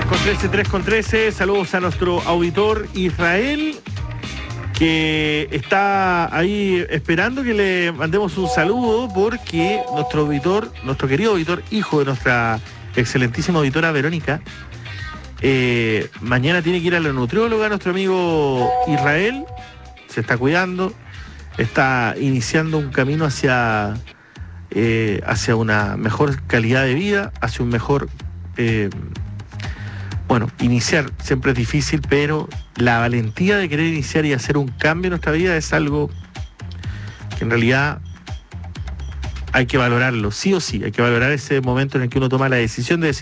3:13. Saludos a nuestro auditor Israel, que está ahí esperando que le mandemos un saludo porque nuestro querido auditor, hijo de nuestra excelentísima auditora Verónica, mañana tiene que ir a la nutrióloga. Nuestro amigo Israel se está cuidando, está iniciando un camino hacia una mejor calidad de vida, hacia un mejor... iniciar siempre es difícil, pero la valentía de querer iniciar y hacer un cambio en nuestra vida es algo que en realidad hay que valorarlo, sí o sí. Hay que valorar ese momento en el que uno toma la decisión de decir: